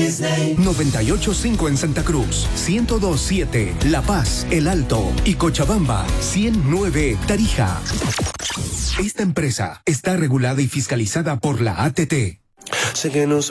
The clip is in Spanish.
98.5 en Santa Cruz, 102.7 La Paz, El Alto y Cochabamba, 100.9 Tarija. Esta empresa está regulada y fiscalizada por la ATT. Sé que no